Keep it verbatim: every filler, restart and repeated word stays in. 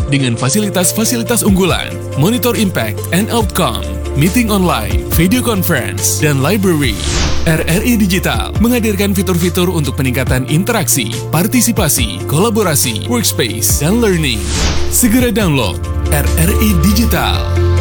dengan fasilitas-fasilitas unggulan, monitor impact and outcome, meeting online, video conference, dan library. R R I Digital menghadirkan fitur-fitur untuk peningkatan interaksi, partisipasi, kolaborasi, workspace, dan learning. Segera download R R I Digital.